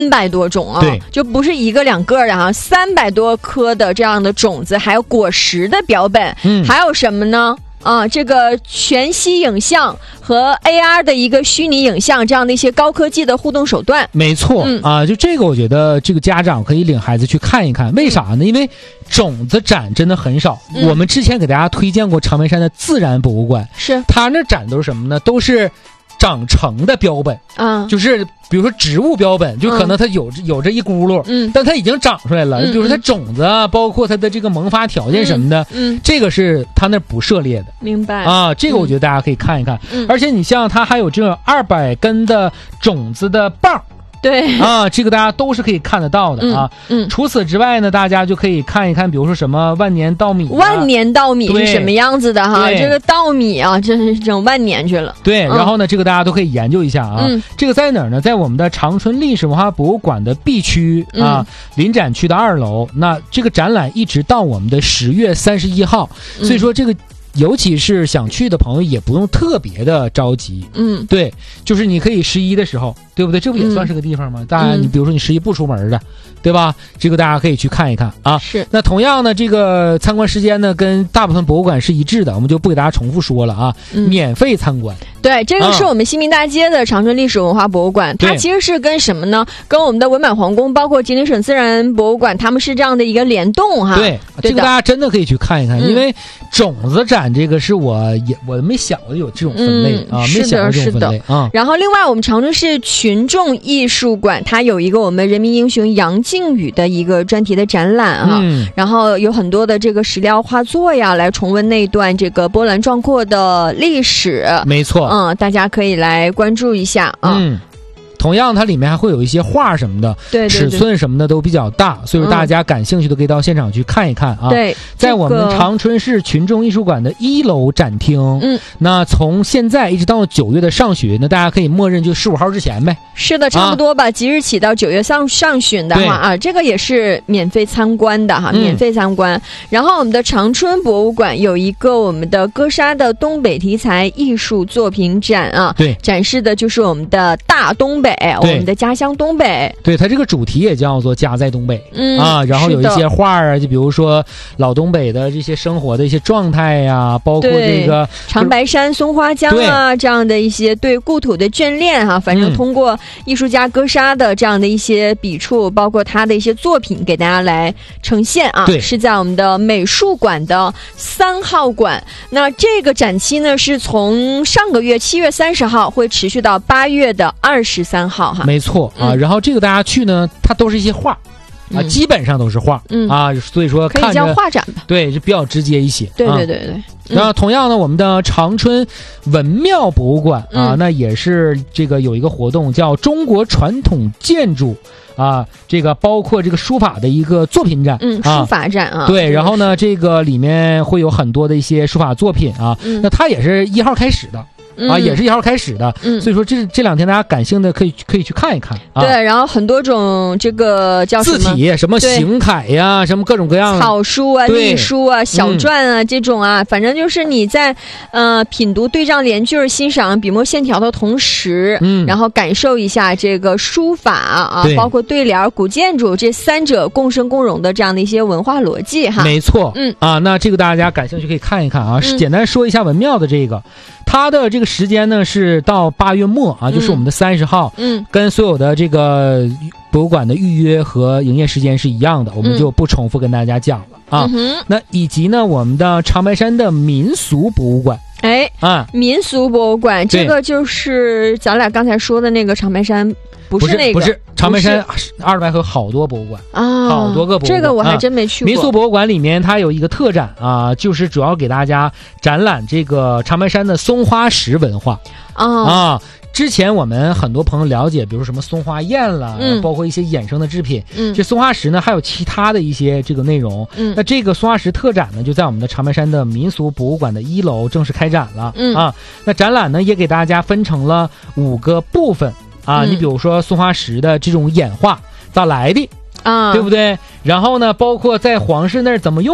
300多种啊， 对， 就不是一个两个的哈，300多颗的这样的种子，还有果实的标本，还有什么呢？这个全息影像和 AR 的一个虚拟影像，这样的一些高科技的互动手段。 没错，就这个我觉得这个家长可以领孩子去看一看，为啥呢？因为种子展真的很少，我们之前给大家推荐过长白山的自然博物馆， 是它那展都是什么呢？都是长成的标本，就是比如说植物标本，就可能它有这一轱辘，但它已经长出来了。比如说它种子啊，包括它的这个萌发条件什么的，这个是它那不涉猎的。 明白啊，这个我觉得大家可以看一看。而且你像它还有这种200根的种子的棒。 对啊，这个大家都是可以看得到的啊。除此之外呢，大家就可以看一看，比如说什么万年稻米， 万年稻米是什么样子的哈？这个稻米啊，真是整万年去了。 对，然后呢，这个大家都可以研究一下啊。这个在哪儿呢？在我们的长春历史文化博物馆的 B 区啊，临展区的2楼。那这个展览一直到我们的10月31号，所以说这个。尤其是想去的朋友也不用特别的着急，对，就是你可以11的时候，对不对？这不也算是个地方吗？当然，你比如说你11不出门的，对吧？这个大家可以去看一看啊。 是。 那同样呢，这个参观时间呢，跟大部分博物馆是一致的，我们就不给大家重复说了啊。免费参观。 对，这个是我们新民大街的长春历史文化博物馆，它其实是跟什么呢？跟我们的文满皇宫，包括吉林省自然博物馆，他们是这样的一个联动哈。 对，这个大家真的可以去看一看，因为种子展这个是我没想过有这种分类啊，没想过这种分类啊。 然后另外我们长春市群众艺术馆，它有一个我们人民英雄杨靖宇的一个专题的展览啊，然后有很多的这个石料画作呀，来重温那段这个波澜壮阔的历史。 没错。 大家可以来关注一下啊。 同样它里面还会有一些画什么的， 对， 尺寸什么的都比较大，所以说大家感兴趣的可以到现场去看一看啊。 对， 在我们长春市群众艺术馆的1楼展厅，那从现在一直到9月的上旬，那大家可以默认就15号之前呗。 是的，差不多吧，即日起到9月上旬的话啊，这个也是免费参观的哈，免费参观。然后我们的长春博物馆有一个我们的歌沙的东北题材艺术作品展啊， 对， 展示的就是我们的大东北。我们的家乡东北， 对，它这个主题也叫做家在东北，然后有一些画啊，就比如说老东北的这些生活的一些状态呀，包括这个长白山、松花江啊这样的一些对故土的眷恋哈，反正通过艺术家歌沙的这样的一些笔触，包括他的一些作品给大家来呈现啊，是在我们的美术馆的3号馆。那这个展期呢是从上个月7月30号会持续到8月的23号哈， 没错啊。然后这个大家去呢，它都是一些画啊，基本上都是画啊，所以说可以叫画展吧。 对，就比较直接一些。 对。 然后同样呢，我们的长春文庙博物馆啊，那也是这个有一个活动叫中国传统建筑啊，这个包括这个书法的一个作品展， 书法展啊。 对，然后呢，这个里面会有很多的一些书法作品啊，那它也是1号开始的。也是1号开始的，所以说这2天大家感兴趣的可以去看一看啊。 对，然后很多种这个叫什么字体，什么行楷呀，什么各种各样的草书啊、隶书啊、小篆啊这种啊，反正就是你在品读对仗联句、欣赏笔墨线条的同时，然后感受一下这个书法啊，包括对联、古建筑这3者共生共荣的这样的一些文化逻辑哈。 没错，那这个大家感兴趣可以看一看啊。简单说一下文庙的这个。它的这个时间呢是到8月末啊，就是我们的30号，跟所有的这个博物馆的预约和营业时间是一样的，我们就不重复跟大家讲了啊。那以及呢，我们的长白山的民俗博物馆， 民俗博物馆这个就是咱俩刚才说的那个长白山。不是长白山20白河好多博物馆啊，好多个博物馆，这个我还真没去过。 民俗博物馆里面它有一个特展啊，就是主要给大家展览这个长白山的松花石文化啊。之前我们很多朋友了解，比如什么松花宴啦，包括一些衍生的制品。这松花石呢，还有其他的一些这个内容。那这个松花石特展呢，就在我们的长白山的民俗博物馆的1楼正式开展了啊。那展览呢，也给大家分成了5个部分。你比如说松花石的这种演化咋来的啊，对不对？然后呢，包括在皇室那儿怎么用的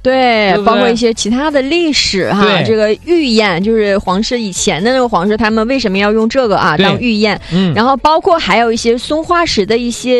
对，包括一些其他的历史哈，这个御宴就是皇室以前的那个皇室，他们为什么要用这个啊当御宴？然后包括还有一些松花石的一些